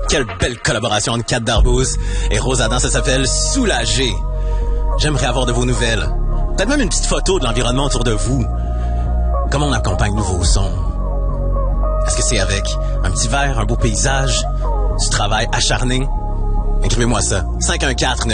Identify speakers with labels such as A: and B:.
A: Quelle belle collaboration entre Kat Darbouze et Rose Adam, ça s'appelle Soulagé. J'aimerais avoir de vos nouvelles. Peut-être même une petite photo de l'environnement autour de vous. Comment on accompagne nouveaux sons? Est-ce que c'est avec un petit verre, un beau paysage, du travail acharné? Écrivez-moi ça. 514